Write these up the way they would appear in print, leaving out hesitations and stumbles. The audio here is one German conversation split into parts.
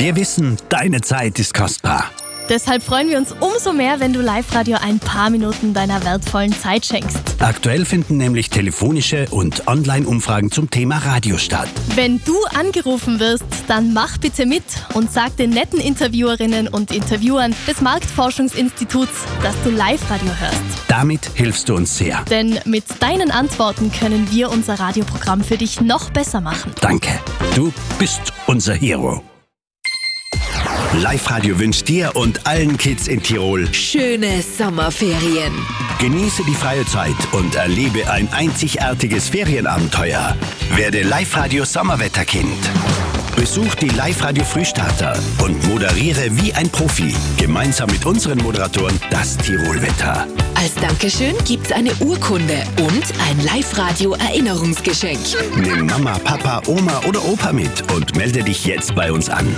Wir wissen, deine Zeit ist kostbar. Deshalb freuen wir uns umso mehr, wenn du Live-Radio ein paar Minuten deiner wertvollen Zeit schenkst. Aktuell finden nämlich telefonische und Online-Umfragen zum Thema Radio statt. Wenn du angerufen wirst, dann mach bitte mit und sag den netten Interviewerinnen und Interviewern des Marktforschungsinstituts, dass du Live-Radio hörst. Damit hilfst du uns sehr. Denn mit deinen Antworten können wir unser Radioprogramm für dich noch besser machen. Danke. Du bist unser Hero. Live-Radio wünscht dir und allen Kids in Tirol schöne Sommerferien. Genieße die freie Zeit und erlebe ein einzigartiges Ferienabenteuer. Werde Live-Radio Sommerwetterkind. Besuch die Live-Radio Frühstarter und moderiere wie ein Profi, gemeinsam mit unseren Moderatoren, das Tirolwetter. Als Dankeschön gibt's eine Urkunde und ein Live-Radio-Erinnerungsgeschenk. Nimm Mama, Papa, Oma oder Opa mit und melde dich jetzt bei uns an.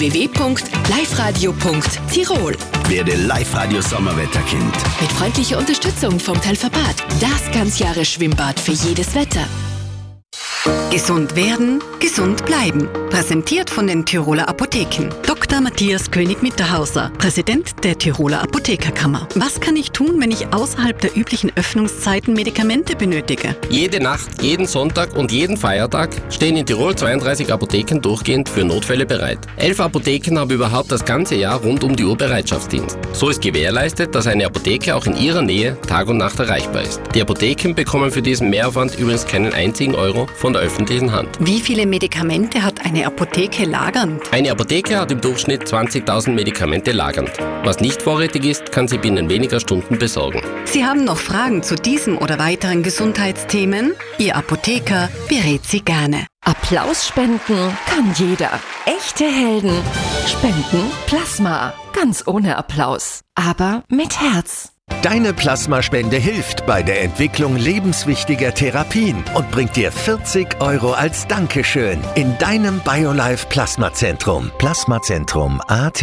www.liveradio.tirol. Werde Live-Radio Sommerwetterkind. Mit freundlicher Unterstützung vom Telverbad. Das Ganzjahres-Schwimmbad für jedes Wetter. Gesund werden, gesund bleiben. Präsentiert von den Tiroler Apotheken. Dr. Matthias König-Mitterhauser, Präsident der Tiroler Apothekerkammer. Was kann ich tun, wenn ich außerhalb der üblichen Öffnungszeiten Medikamente benötige? Jede Nacht, jeden Sonntag und jeden Feiertag stehen in Tirol 32 Apotheken durchgehend für Notfälle bereit. 11 Apotheken haben überhaupt das ganze Jahr rund um die Uhr Bereitschaftsdienst. So ist gewährleistet, dass eine Apotheke auch in ihrer Nähe Tag und Nacht erreichbar ist. Die Apotheken bekommen für diesen Mehraufwand übrigens keinen einzigen Euro von der öffentlichen Hand. Wie viele Medikamente hat eine Apotheke lagernd? Eine Apotheke hat im Durchschnitt 20.000 Medikamente lagernd. Was nicht vorrätig ist, kann sie binnen weniger Stunden besorgen. Sie haben noch Fragen zu diesem oder weiteren Gesundheitsthemen? Ihr Apotheker berät Sie gerne. Applaus spenden kann jeder. Echte Helden spenden Plasma. Ganz ohne Applaus, aber mit Herz. Deine Plasmaspende hilft bei der Entwicklung lebenswichtiger Therapien und bringt dir 40 Euro als Dankeschön in deinem BioLife Plasmazentrum. Plasmazentrum.at.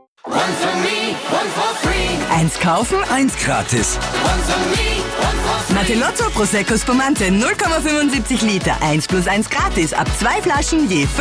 Eins kaufen, eins gratis. Martellotto Prosecco Spumante 0,75 Liter. 1 + 1 gratis. Ab 2 Flaschen je